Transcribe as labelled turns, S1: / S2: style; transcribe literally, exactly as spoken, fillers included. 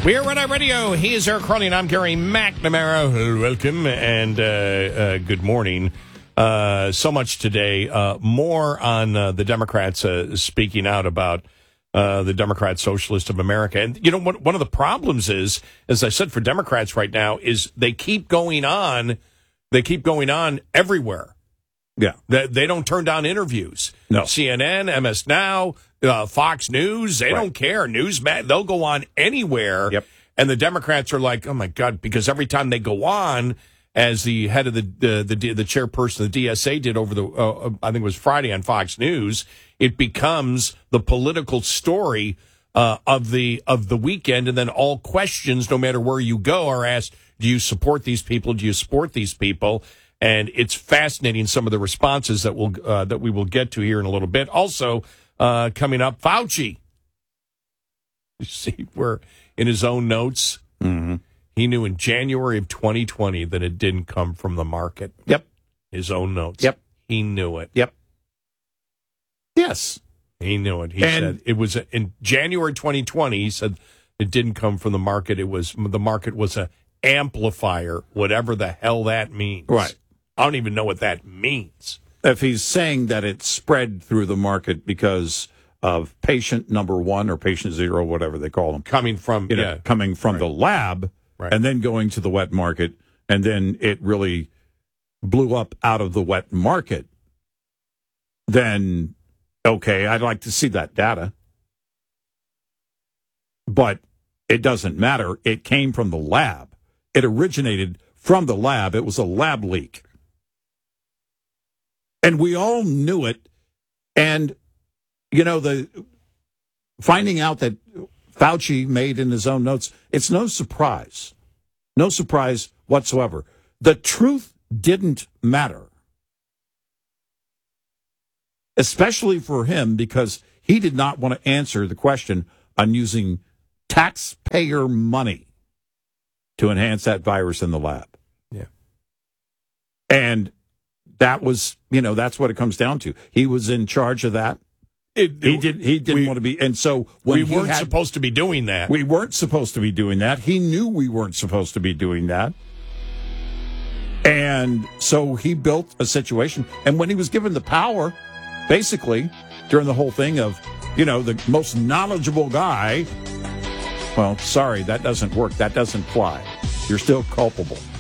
S1: We are Red Eye Radio. He is Eric Crowley, and I'm Gary McNamara. Welcome and uh, uh, good morning. Uh, so much today. Uh, more on uh, the Democrats uh, speaking out about uh, the Democrat Socialist of America. And, you know, what, one of the problems is, as I said, for Democrats right now, is they keep going on. They keep going on everywhere.
S2: Yeah.
S1: They, they don't turn down interviews.
S2: No.
S1: C N N, M S Now, uh, Fox News, they
S2: Right.
S1: don't care. Newsmax, they'll go on anywhere.
S2: Yep.
S1: And the Democrats are like, oh, my God, because every time they go on, as the head of the the the, the chairperson of the D S A did over the, uh, I think it was Friday on Fox News, it becomes the political story uh, of the of the weekend. And then all questions, no matter where you go, are asked, do you support these people? Do you support these people? And it's fascinating, some of the responses that we'll uh, that we will get to here in a little bit. Also, uh, coming up, Fauci. You see, where in his own notes,
S2: Mm-hmm.
S1: he knew in January of twenty twenty that it didn't come from the market.
S2: Yep.
S1: His own notes.
S2: Yep.
S1: He knew it.
S2: Yep. Yes.
S1: He knew it. He
S2: And-
S1: said it was a, in January twenty twenty. He said it didn't come from the market. It was the market was a amplifier, whatever the hell that means.
S2: Right.
S1: I don't even know what that means.
S2: If he's saying that it spread through the market because of patient number one or patient zero, whatever they call them,
S1: Coming from
S2: you know,
S1: yeah,
S2: coming from
S1: Right.
S2: the lab
S1: Right.
S2: and then going to the wet market, and then it really blew up out of the wet market, then, okay, I'd like to see that data. But it doesn't matter. It came from the lab. It originated from the lab. It was a lab leak. And we all knew it. And, you know, the finding out that Fauci made in his own notes, it's no surprise. No surprise whatsoever. The truth didn't matter. Especially for him, because he did not want to answer the question on using taxpayer money to enhance that virus in the lab.
S1: Yeah.
S2: And that was, you know, that's what it comes down to. He was in charge of that.
S1: It,
S2: He did. He didn't
S1: we,
S2: want to be, and so when
S1: we
S2: he
S1: weren't
S2: had-
S1: supposed to be doing that.
S2: we weren't supposed to be doing that. He knew we weren't supposed to be doing that, and so he built a situation. And when he was given the power, basically during the whole thing of, you know, the most knowledgeable guy, well, sorry, that doesn't work. That doesn't fly. You're still culpable.